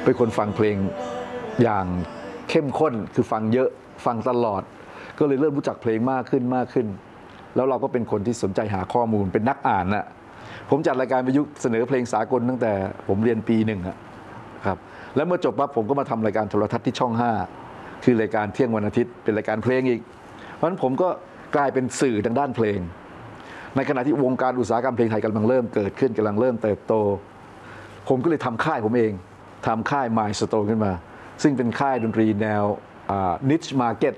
เป็นคนฟังเพลงอย่างเข้มข้นคือฟังเยอะฟังตลอดก็เลยเริ่มรู้จักเพลงมากขึ้นแล้วเราก็เป็นคนที่สนใจหาข้อมูลเป็นนักอ่านน่ะผมจัดรายการวิทยุเสนอเพลงสากลตั้งแต่ผมเรียนปีหนึ่งครับแล้วเมื่อจบปั๊บผมก็มาทำรายการโทรทัศน์ที่ช่อง 5คือรายการเที่ยงวันอาทิตย์เป็นรายการเพลงอีกเพราะฉะนั้นผมก็กลายเป็นสื่อทางด้านเพลงในขณะที่วงการอุตสาหกรรมเพลงไทยกำลังเริ่มเกิดขึ้นกำลังเริ่มเติบโตผมก็เลยทำค่ายผมเองทำค่าย Milestone ขึ้นมาซึ่งเป็นค่ายดนตรีแนวniche market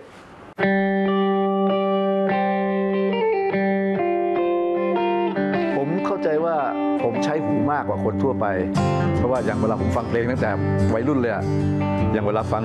ผมเข้าใจว่าผมใช้หูมากกว่าคนทั่วไปเพราะว่าอย่างเวลาผมฟังเพลงตั้งแต่วัยรุ่นเลยอย่างเวลาฟัง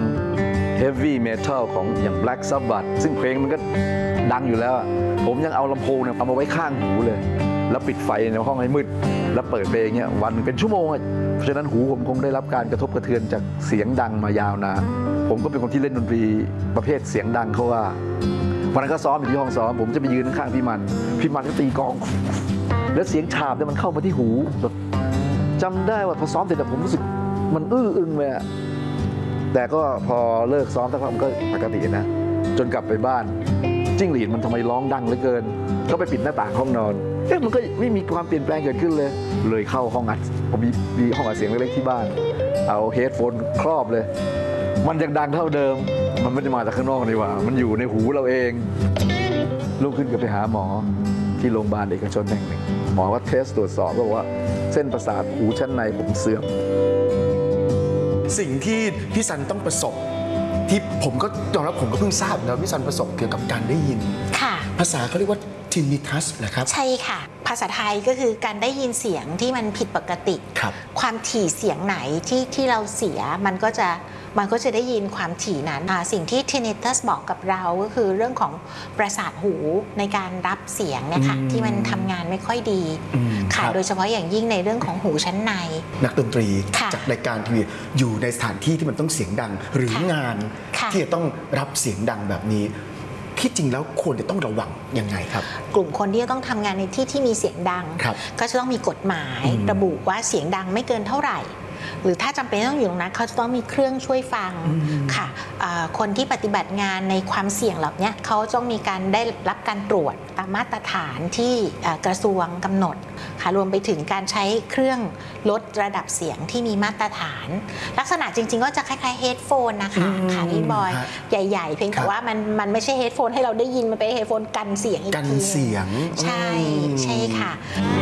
heavy metal ของอย่าง Black Sabbath ซึ่งเพลงมันก็ดังอยู่แล้วผมยังเอาลำโพงเนี่ยเอามาไว้ข้างหูเลยแล้วปิดไฟในห้องให้มืดแล้วเปิดเพลงเนี่ยวันเป็นชั่วโมงเพราะฉะนั้นหูผมคงได้รับการกระทบกระเทือนจากเสียงดังมายาวนานผมก็เป็นคนที่เล่นดนตรีประเภทเสียงดังเขาว่าวันนั้นก็ซ้อมอยู่ที่ห้องซ้อมผมจะไปยืนข้างพี่มันก็ตีกลองแล้วเสียงฉาบเนี่ยมันเข้ามาที่หูแบบจำได้ว่าพอซ้อมเสร็จแต่ผมรู้สึกมันอึ้งเลยแต่ก็พอเลิกซ้อมสักพักมันก็ปกตินะจนกลับไปบ้านจิ้งหรีดมันทำไมร้องดังเหลือเกินก็ไปปิดหน้าต่างห้องนอนมันก็ไม่มีความเปลี่ยนแปลงเกิดขึ้นเลยเข้าห้องอัดผมมีห้องอัดเสียงเล็กๆที่บ้านเอาเฮดโฟนครอบเลยมันยังดังเท่าเดิมมันไม่ได้มาจากข้างนอกนี่หว่ามันอยู่ในหูเราเองลุกขึ้นก็ไปหาหมอที่โรงพยาบาลเอกชนแห่งหนึ่งหมอก็เทสตรวจสอบก็บอกว่าเส้นประสาทหูชั้นในผมเสื่อมสิ่งที่พี่ซันต้องประสบที่ผมก็ยอมรับผมก็เพิ่งทราบนะพี่ซันประสบเกี่ยวกับการได้ยินค่ะภาษาเขาเรียกว่าทินนิทัสนะครับใช่ค่ะภาษาไทยก็คือการได้ยินเสียงที่มันผิดปกติความถี่เสียงไหนที่เราเสียมันก็จะได้ยินความถี่นั้นสิ่งที่ tinnitus บอกกับเราก็คือเรื่องของประสาทหูในการรับเสียงเนี่ยค่ะที่มันทำงานไม่ค่อยดีค่ะโดยเฉพาะอย่างยิ่งในเรื่องของหูชั้นในนักดนตรีจากรายการทีวีอยู่ในสถานที่ที่มันต้องเสียงดังหรืองานที่จะต้องรับเสียงดังแบบนี้ที่จริงแล้วควรจะต้องระวังยังไงครับกลุ่มคนที่จะต้องทำงานในที่ที่มีเสียงดังก็จะต้องมีกฎหมายระบุว่าเสียงดังไม่เกินเท่าไหร่หรือถ้าจำเป็นต้องอยู่ตรงนั้นเขาจะต้องมีเครื่องช่วยฟังค่ะคนที่ปฏิบัติงานในความเสี่ยงเหล่านี้เขาต้องมีการได้รับการตรวจตามมาตรฐานที่กระทรวงกำหนดค่ะรวมไปถึงการใช้เครื่องลดระดับเสียงที่มีมาตรฐานลักษณะจริงๆก็จะคล้ายๆเฮดโฟนนะคะค่ะพี่บอยใหญ่ๆเพียงแต่ว่ามันไม่ใช่เฮดโฟนให้เราได้ยินมันเป็นเฮดโฟนกันเสียงอีกทีกันเสียงใช่ค่ะ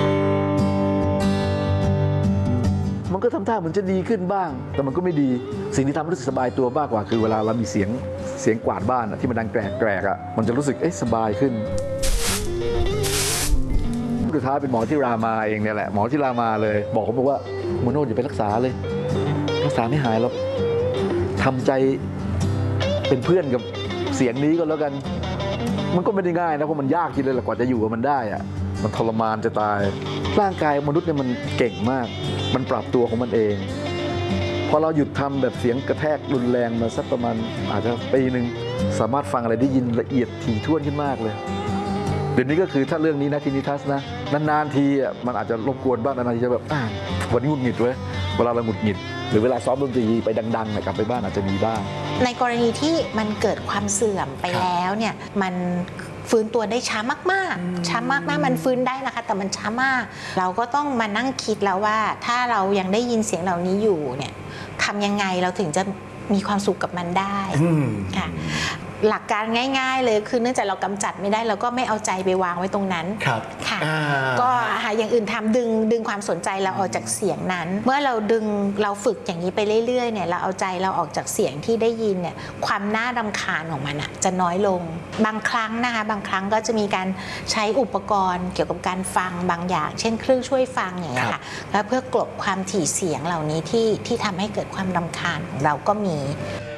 มันก็ทำท่าเหมือนจะดีขึ้นบ้างแต่มันก็ไม่ดีสิ่งที่ทำให้รู้สึกสบายตัวมากกว่าคือเวลาเรามีเสียงกวาดบ้านที่มันดังแกรกมันจะรู้สึกสบายขึ้นสุดท้ายเป็นหมอที่รามาเองเนี่ยแหละหมอที่รามาเลยบอกผมว่าโมโนอย่าไปรักษาเลยรักษาไม่หายหรอกทำใจเป็นเพื่อนกับเสียงนี้ก็แล้วกันมันก็ไม่ได้ง่ายนะเพราะมันยากทีเดียวกว่าจะอยู่กับมันได้มันทรมานจะตายร่างกายมนุษย์เนี่ยมันเก่งมากมันปรับตัวของมันเองพอเราหยุดทำแบบเสียงกระแทกรุนแรงมาสักประมาณอาจจะปีหนึ่งสามารถฟังอะไรได้ยินละเอียดถี่ถ้วนขึ้นมากเลยเดี๋ยวนี้ก็คือถ้าเรื่องนี้นะทินิทัสนะนานๆทีมันอาจจะรบกวนบ้างนานๆทีจะแบบวันนี้หงุดหงิดเว้ยเวลาเราหงุดหงิดหรือเวลาซ้อมดนตรีไปดังๆกลับไปบ้านอาจจะมีบ้างในกรณีที่มันเกิดความเสื่อมไปแล้วเนี่ยมันฟื้นตัวได้ช้ามากๆช้ามากๆมันฟื้นได้นะคะแต่มันช้ามากเราก็ต้องมานั่งคิดแล้วว่าถ้าเรายังได้ยินเสียงเหล่านี้อยู่เนี่ยทำยังไงเราถึงจะมีความสุขกับมันได้ค่ะหลักการง่ายๆเลยคือเนื่องจากเรากำจัดไม่ได้เราก็ไม่เอาใจไปวางไว้ตรงนั้นค่ะก็หาอย่างอื่นทำดึงความสนใจเราออกจากเสียงนั้นเมื่อเราฝึกอย่างนี้ไปเรื่อยๆเนี่ยเราเอาใจเราออกจากเสียงที่ได้ยินเนี่ยความน่ารำคาญของมันจะน้อยลงบางครั้งนะคะบางครั้งก็จะมีการใช้อุปกรณ์เกี่ยวกับการฟังบางอย่างเช่นเครื่องช่วยฟังอย่างนี้ค่ะแล้วเพื่อกลบความถี่เสียงเหล่านี้ที่ทำให้เกิดความรำคาญของเราก็มี